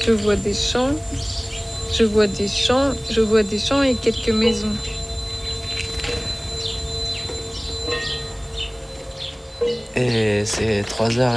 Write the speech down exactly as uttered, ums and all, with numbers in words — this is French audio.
Je vois des champs, je vois des champs, je vois des champs et quelques maisons. Et c'est trois heures